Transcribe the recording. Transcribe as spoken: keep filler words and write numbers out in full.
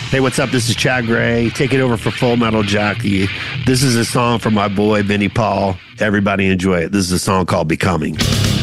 Hey, what's up? This is Chad Gray, taking over for Full Metal Jockey. This is a song from my boy, Vinnie Paul. Everybody enjoy it. This is a song called Becoming.